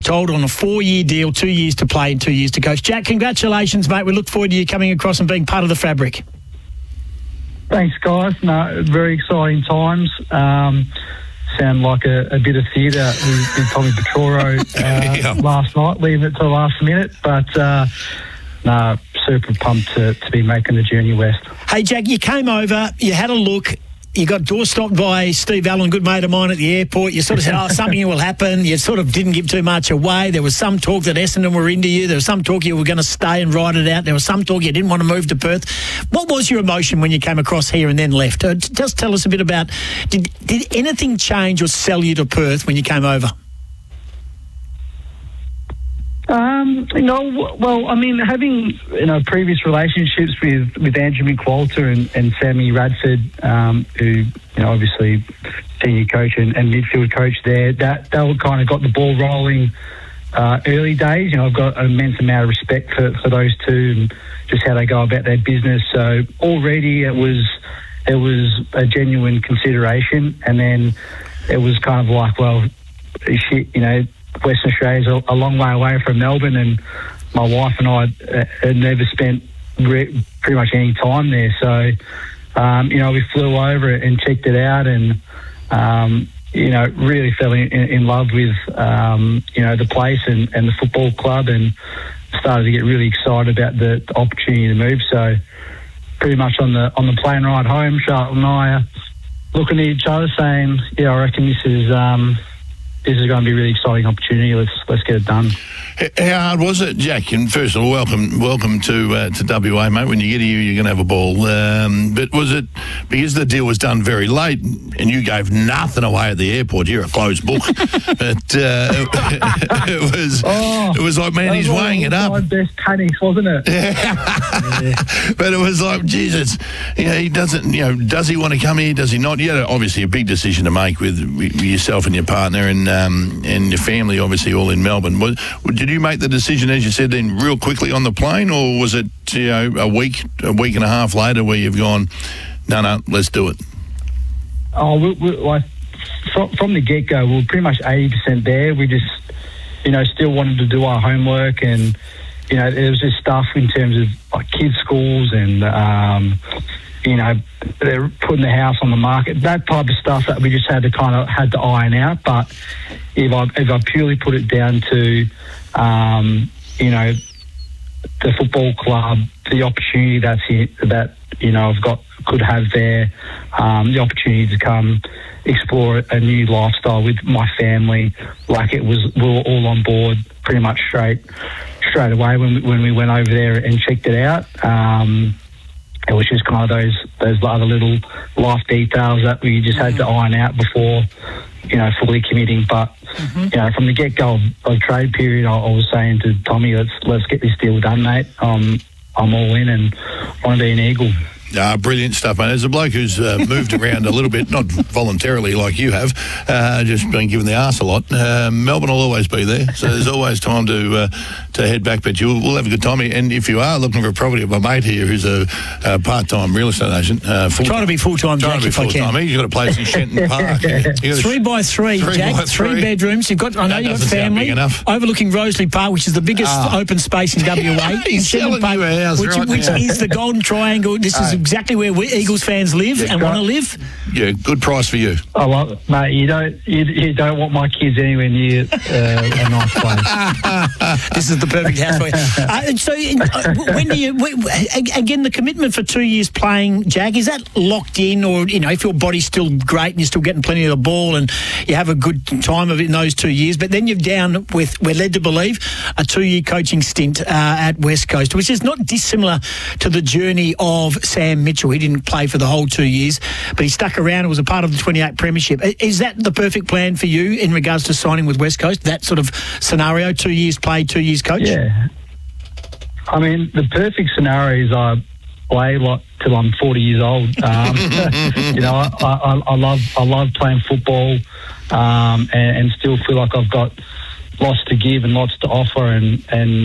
told, on a 4-year deal, 2 years to play and 2 years to coach. Jack, congratulations, mate. We look forward to you coming across and being part of the fabric. Thanks, guys. No, very exciting times. Sound like a bit of theatre with Tommy Petoro last night, leaving it to the last minute. But, no, super pumped to be making the journey west. Hey, Jack, you came over, you had a look, you got doorstopped by Steve Allen, good mate of mine at the airport. You sort of said, something will happen. You sort of didn't give too much away. There was some talk that Essendon were into you. There was some talk you were going to stay and ride it out. There was some talk you didn't want to move to Perth. What was your emotion when you came across here and then left? Just tell us a bit about, did anything change or sell you to Perth when you came over? No, well, I mean, having previous relationships with Andrew McWalter and Sammy Radford, who obviously senior coach and midfield coach there, that kind of got the ball rolling early days. I've got an immense amount of respect for those two and just how they go about their business. So already it was a genuine consideration, and then it was kind of like, well, shit, Western Australia's a long way away from Melbourne, and my wife and I had never spent pretty much any time there. So, we flew over and checked it out, and really fell in love with the place and the football club, and started to get really excited about the opportunity to move. So, pretty much on the plane ride home, Charlotte and I are looking at each other, saying, "Yeah, I reckon this is going to be a really exciting opportunity. Let's get it done." How hard was it, Jack? And first of all, welcome to WA, mate. When you get here, you're going to have a ball. But was it because the deal was done very late and you gave nothing away at the airport? You're a closed book. But it was like, man, he's weighing it up. My best panics, wasn't it? Yeah. But it was like, Jesus, he doesn't. Does he want to come here? Does he not? You had obviously a big decision to make with yourself and your partner and your family, obviously all in Melbourne. Did you make the decision, as you said, then real quickly on the plane, or was it a week and a half later where you've gone, no, let's do it? Oh, from the get-go, we were pretty much 80% there. We just, still wanted to do our homework, and there was just stuff in terms of like kids' schools and they're putting the house on the market, that type of stuff that we just had to iron out. But if I purely put it down to the football club, the opportunity that could have there, the opportunity to come explore a new lifestyle with my family, we were all on board pretty much straight away when we went over there and checked it out. It was just kind of those other little life details that we just had to iron out before, fully committing. But, from the get-go of trade period, I was saying to Tommy, let's get this deal done, mate. I'm all in and want to be an Eagle. Brilliant stuff, mate. As a bloke who's moved around a little bit, not voluntarily like you have, just been given the arse a lot, Melbourne will always be there, so there's always time to head back, but we'll have a good time. And if you are looking for a property, my mate here who's a part-time real estate agent, trying to be full-time, Jack, if I can. He's got a place in Shenton Park. 3x3, Jack, 3 bedrooms. You've got family overlooking Rosalie Park, which is the biggest open space in WA. He's selling you a house, which is the Golden Triangle. This is exactly where Eagles fans live and want to live. Yeah, good price for you. Oh, well, mate, you don't want my kids anywhere near a nice place. This is the perfect house for you. When do you again the commitment for 2 years playing, Jack? Is that locked in, or if your body's still great and you're still getting plenty of the ball and you have a good time of it in those 2 years, but then you're down with, we're led to believe, a 2-year coaching stint at West Coast, which is not dissimilar to the journey of Sam Mitchell. He didn't play for the whole 2 years, but he stuck around and was a part of the 28 premiership. Is that the perfect plan for you in regards to signing with West Coast, that sort of scenario, 2 years play, 2 years coach? Yeah. I mean, the perfect scenario is I play till I'm 40 years old. I love playing football and still feel like I've got lots to give and lots to offer and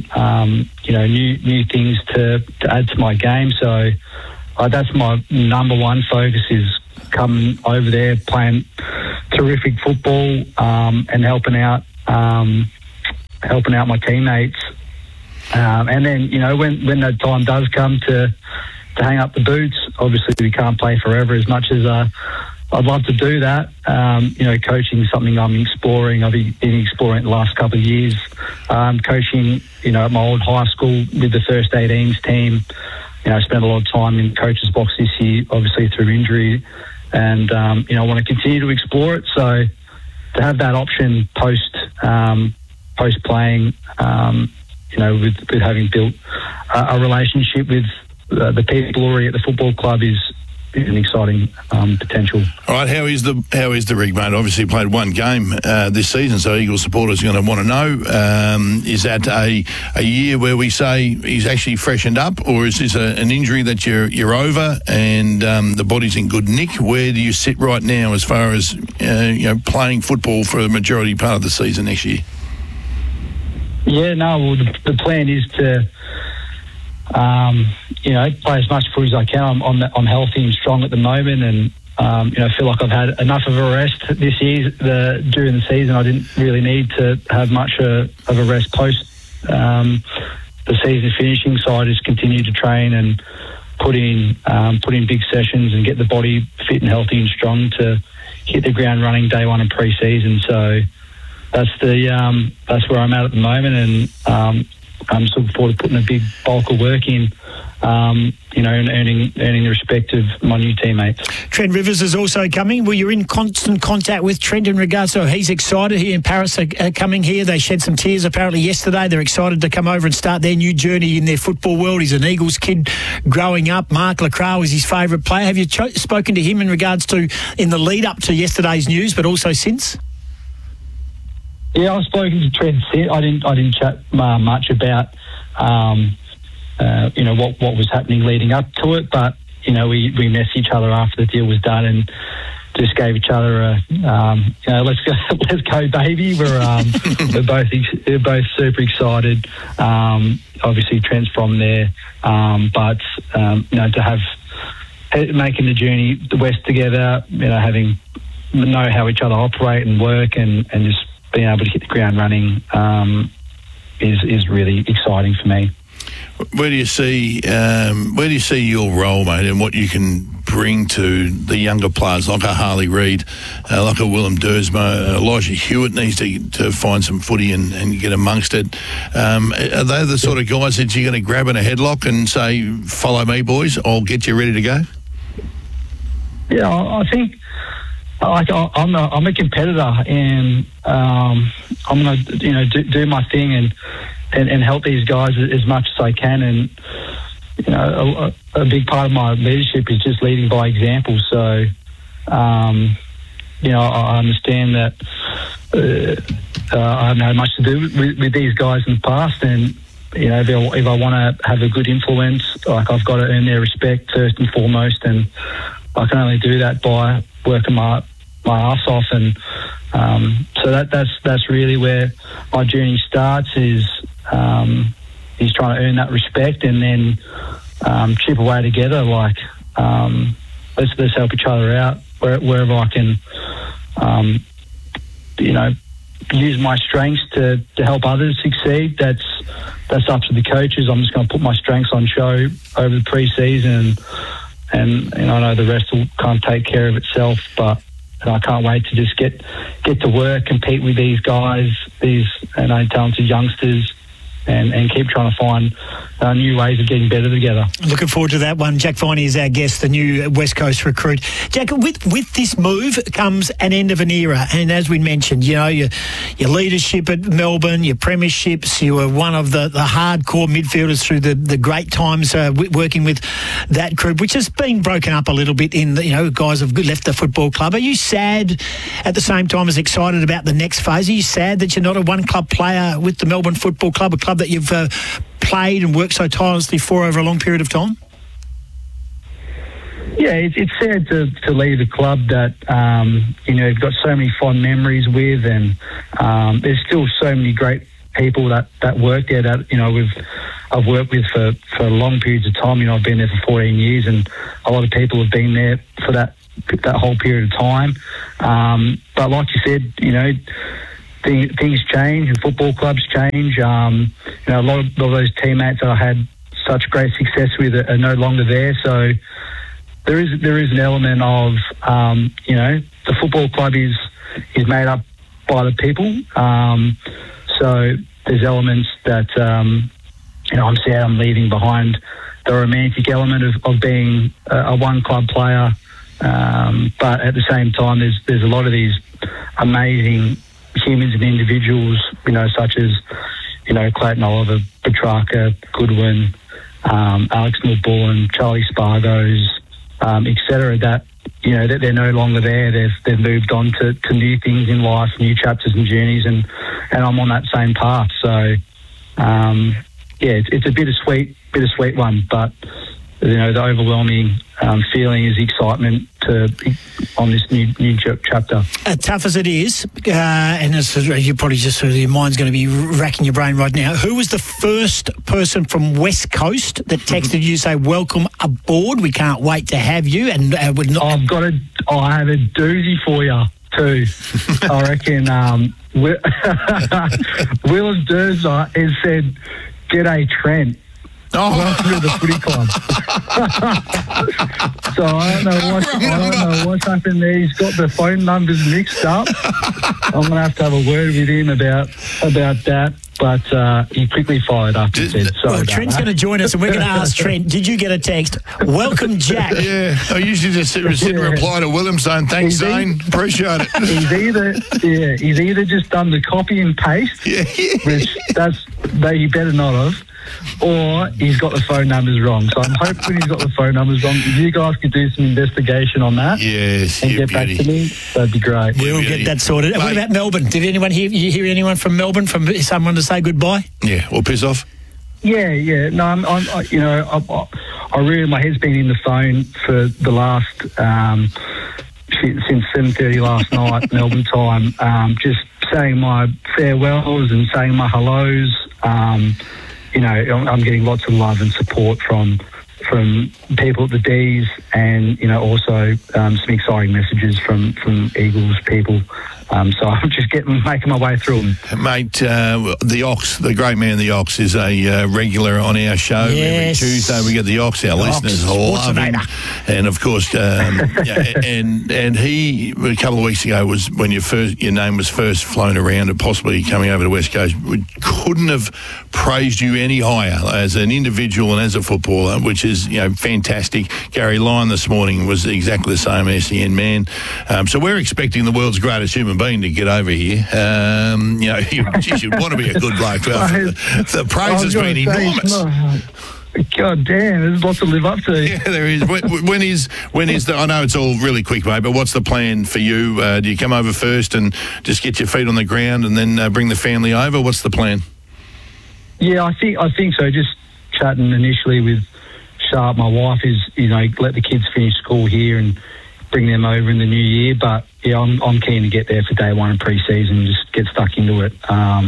new things to add to my game. So that's my number one focus, is coming over there, playing terrific football and helping out helping out my teammates. And then, you know, when that time does come to hang up the boots, obviously we can't play forever as much as I'd love to do that. You know, coaching is something I'm exploring. I've been exploring it the last couple of years. Coaching, you know, at my old high school with the first 18s team. You know, I spent a lot of time in the coach's box this year, obviously through injury. And, you know, I want to continue to explore it. So to have that option post playing, you know, with having built a relationship with the people already at the football club is an exciting potential. All right, how is the rig, mate? Obviously played one game this season, so Eagles supporters are going to want to know, is that a year where we say he's actually freshened up, or is this an injury that you're over and the body's in good nick? Where do you sit right now as far as you know, playing football for the majority part of the season next year? Yeah, no, well, the plan is to, you know, play as much footy as I can. I'm healthy and strong at the moment, and, you know, I feel like I've had enough of a rest this year. During the season, I didn't really need to have much of a rest post the season finishing, so I just continued to train and put in big sessions and get the body fit and healthy and strong to hit the ground running day one of pre-season. So that's where I'm at the moment, and I'm just looking forward to putting a big bulk of work in, you know, and earning the respect of my new teammates. Trent Rivers is also coming. Well, you're in constant contact with Trent in regards to he's excited. He and Paris are coming here. They shed some tears apparently yesterday. They're excited to come over and start their new journey in their football world. He's an Eagles kid growing up. Mark Lacroix was his favourite player. Have you spoken to him in regards to in the lead up to yesterday's news, but also since? Yeah, I've spoken to Trent. I didn't chat much about you know, what was happening leading up to it, but you know, we messaged each other after the deal was done and just gave each other a you know, let's go baby. We're both super excited. Obviously Trent's from there, but you know, to have making the journey the west together, you know, know how each other operate and work and just being able to hit the ground running is really exciting for me. Where do you see your role, mate, and what you can bring to the younger players like a Harley Reid, like a Willem Dersma? Elijah Hewitt needs to find some footy and get amongst it. Are they the sort of guys that you're going to grab in a headlock and say, "Follow me, boys. I'll get you ready to go"? Yeah, I think. I'm a competitor, and I'm going to, you know, do my thing and help these guys as much as I can. And you know, a big part of my leadership is just leading by example. So, you know, I understand that I haven't had much to do with these guys in the past, and you know, if I want to have a good influence, like I've got to earn their respect first and foremost, and I can only do that by working my ass off, and so that's really where my journey starts. Is trying to earn that respect, and then chip away together. Like let's help each other out wherever I can. You know, use my strengths to help others succeed. That's up to the coaches. I'm just going to put my strengths on show over the pre-season. And I know the rest will kind of take care of itself, but I can't wait to just get to work, compete with these guys, these talented youngsters, and keep trying to find new ways of getting better together. Looking forward to that one. Jack Viney is our guest, the new West Coast recruit. Jack, with this move comes an end of an era, and as we mentioned, you know, your leadership at Melbourne, your premierships, you were one of the hardcore midfielders through the great times working with that group, which has been broken up a little bit in the, you know, guys have left the football club. Are you sad at the same time as excited about the next phase? Are you sad that you're not a one-club player with the Melbourne Football Club, a club that you've played and worked so tirelessly for over a long period of time? Yeah, it's sad to leave a club that you know, you've got so many fond memories with, and there's still so many great people that work there that, you know, I've worked with for long periods of time. You know, I've been there for 14 years, and a lot of people have been there for that whole period of time. But like you said, you know, things change and football clubs change. A lot of those teammates I had such great success with are no longer there. So there is an element of the football club is made up by the people. So there's elements that I'm sad I'm leaving behind the romantic element of being a one club player. But at the same time, there's a lot of these amazing humans and individuals, such as, Clayton Oliver, Petrarca, Goodwin, Alex Milbourne, Charlie Spargos, etc. That they're no longer there. They've moved on to new things in life, new chapters and journeys, and I'm on that same path. So it's a bittersweet one, but the overwhelming feeling is excitement on this new chapter. Tough as it is, and as you probably just your mind's going to be racking your brain right now. Who was the first person from West Coast that texted you say welcome aboard? We can't wait to have you. And would not. I have a doozy for you too. I reckon Willem Durza has said, "G'day Trent. Welcome to the footy club." So I don't know what's happened there. He's got the phone numbers mixed up. I'm going to have a word with him about that. But he quickly fired up and said, "Sorry." Trent's going to join us, and we're going to ask Trent, "Did you get a text? Welcome, Jack." Yeah, I usually just sit and reply to Willem saying, "Thanks, Zane. Appreciate it." He's either just done the copy and paste, which he better not have, or he's got the phone numbers wrong. So I'm hoping he's got the phone numbers wrong. If you guys could do some investigation on that, and get back to me, that'd be great. We'll get that sorted. What about Melbourne? Did anyone hear anyone from Melbourne, from someone to say goodbye? Yeah, or piss off? Yeah. No, I really, my head's been in the phone for the last since 7:30 last night Melbourne time. Just saying my farewells and saying my hellos. I'm getting lots of love and support from people at the D's, and also some exciting messages from Eagles people. So I'm just making my way through them. Mate, the Ox, the great man, the Ox, is a regular on our show. Yes. Every Tuesday we get the Ox. Our listeners love him. And of course, and he, a couple of weeks ago, was when your name was first flown around and possibly coming over to West Coast. We couldn't have praised you any higher as an individual and as a footballer, which is fantastic. Gary Lyon this morning was exactly the same SEN man. So we're expecting the world's greatest human being to get over here. You should want to be a good bloke. The praise has been enormous. God damn, there's lots to live up to. Yeah, there is. When is the? I know it's all really quick, mate, but what's the plan for you? Do you come over first and just get your feet on the ground and then bring the family over? What's the plan? Yeah, I think so. Just chatting initially with Sharp, my wife, is let the kids finish school here and bring them over in the new year. But yeah, I'm keen to get there for day one of pre-season and just get stuck into it.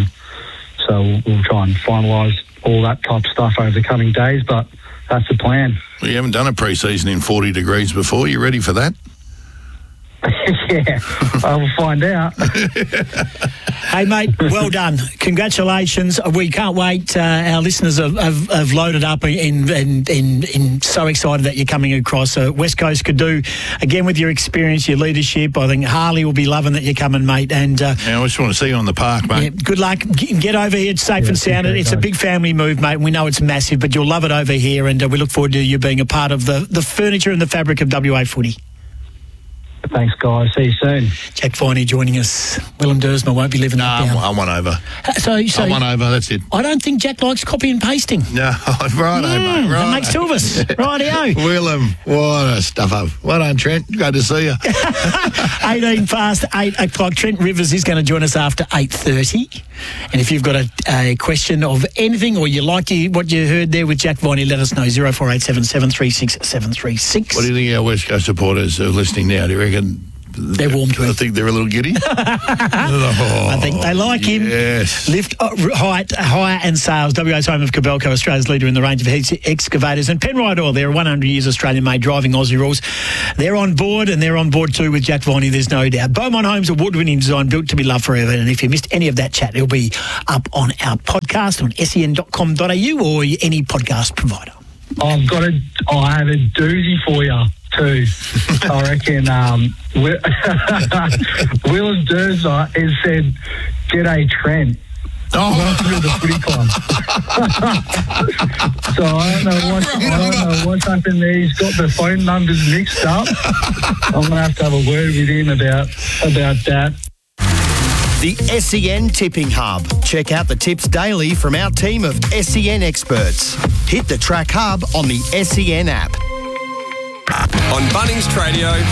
So we'll try and finalise all that type of stuff over the coming days, but that's the plan. Well, you haven't done a pre-season in 40 degrees before. You ready for that? Yeah, I will find out. Hey, mate, well done. Congratulations. We can't wait. Our listeners have loaded up in so excited that you're coming across. West Coast could do, again, with your experience, your leadership. I think Harley will be loving that you're coming, mate. And I just want to see you on the park, mate. Yeah, good luck. Get over here. It's safe and sound. It's a big family move, mate. We know it's massive, but you'll love it over here, and we look forward to you being a part of the furniture and the fabric of WA footy. Thanks, guys. See you soon. Jack Viney joining us. Willem Duursma won't be living that down. I won over. So I won over, that's it. I don't think Jack likes copy and pasting. No, righto, mate. Right. That makes two of us. Rightio. Willem, what a stuff up. Well done, Trent. Good to see you. 18 past 8 o'clock. Trent Rivers is going to join us after 8:30. And if you've got a question of anything, or you like what you heard there with Jack Viney, let us know. 0487 736 736. What do you think our West Coast supporters are listening now? Do you reckon They're warm to him. I think they're a little giddy. I think they like him. Yes. Lift, height, hire and sales. WA's home of Cabelco, Australia's leader in the range of excavators. And Penrite Oil, they're 100 years Australian-made driving Aussie rules. They're on board, and they're on board too with Jack Viney, there's no doubt. Beaumont Homes, award-winning design, built to be loved forever. And if you missed any of that chat, it'll be up on our podcast on sen.com.au or any podcast provider. I have a doozy for you too. I reckon Will Durza has said, "G'day Trent." Welcome to the footy club. So I don't know what's happened there. He's got the phone numbers mixed up. I'm gonna have to have a word with him about that. The SEN Tipping Hub. Check out the tips daily from our team of SEN experts. Hit the Track Hub on the SEN app. On Bunnings Tradio,